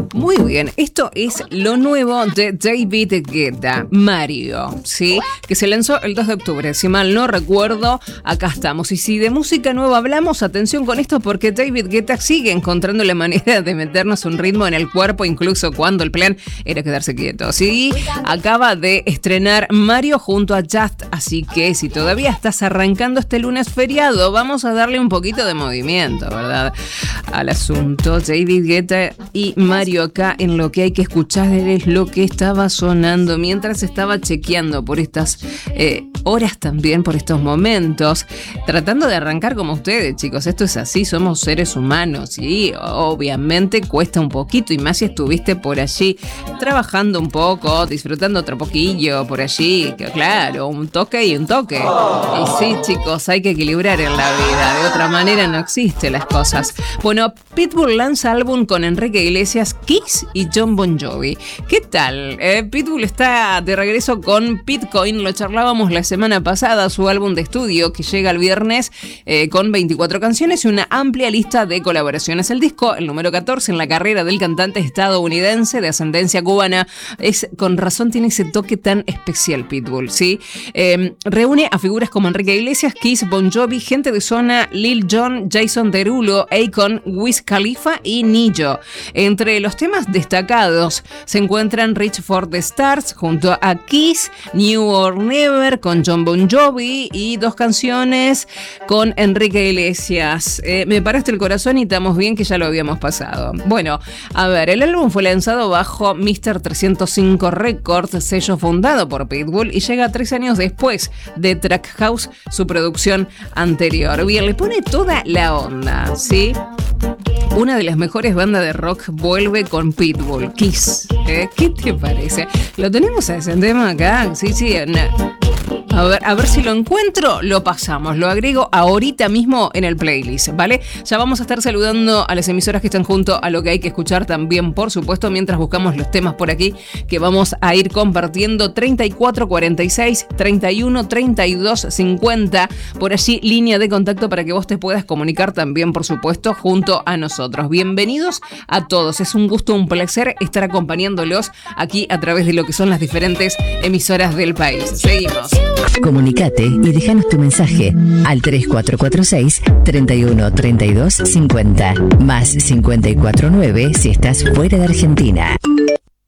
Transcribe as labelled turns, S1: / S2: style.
S1: Muy bien, esto es lo nuevo de David Guetta, Mario, ¿sí? Que se lanzó el 2 de octubre, si mal no recuerdo, acá estamos. Y si de música nueva hablamos, atención con esto porque David Guetta sigue encontrando la manera de meternos un ritmo en el cuerpo, incluso cuando el plan era quedarse quieto, ¿sí? Acaba de estrenar Mario junto a Just, así que si todavía estás arrancando este lunes feriado, vamos a darle un poquito de movimiento, ¿verdad? Al asunto, David Guetta y Mario acá en lo que hay que escuchar es lo que estaba sonando mientras estaba chequeando por estas horas también, por estos momentos, tratando de arrancar como ustedes, chicos. Esto es así, somos seres humanos y obviamente cuesta un poquito, y más si estuviste por allí trabajando un poco, disfrutando otro poquillo por allí, que claro, un toque y un toque. Y sí, chicos, hay que equilibrar en la vida, de otra manera no existen las cosas. Bueno, Pitbull lanza álbum con Enrique Iglesias, Kiss y Jon Bon Jovi. ¿Qué tal? Pitbull está de regreso con Pitcoin, lo charlábamos la semana pasada, su álbum de estudio que llega el viernes con 24 canciones y una amplia lista de colaboraciones. El disco, el número 14 en la carrera del cantante estadounidense de ascendencia cubana, con razón tiene ese toque tan especial Pitbull, ¿sí? Reúne a figuras como Enrique Iglesias, Kiss, Bon Jovi, Gente de Zona, Lil Jon, Jason Derulo, Akon, Wiz Khalifa y Nijo. Entre los temas destacados se encuentran Reach for the Stars junto a Kiss, New or Never con Jon Bon Jovi y 2 canciones con Enrique Iglesias. Me paraste el corazón y estamos bien que ya lo habíamos pasado. Bueno, a ver, el álbum fue lanzado bajo Mr. 305 Records, sello fundado por Pitbull, y llega 3 años después de Track House, su producción anterior. Bien, le pone toda la onda, ¿sí? Una de las mejores bandas de rock vuelve con Pitbull, Kiss. ¿Qué te parece? ¿Lo tenemos a ese tema acá? Sí. A ver si lo encuentro, lo pasamos, lo agrego ahorita mismo en el playlist, ¿vale? Ya vamos a estar saludando a las emisoras que están junto a lo que hay que escuchar también, por supuesto, mientras buscamos los temas por aquí que vamos a ir compartiendo. 3446 31 32 50, por allí línea de contacto para que vos te puedas comunicar también, por supuesto, junto a nosotros. Bienvenidos a todos, es un gusto, un placer estar acompañándolos aquí a través de lo que son las diferentes emisoras del país. Seguimos.
S2: Comunicate y déjanos tu mensaje al 3446 31 32 50 más 549 si estás fuera de Argentina.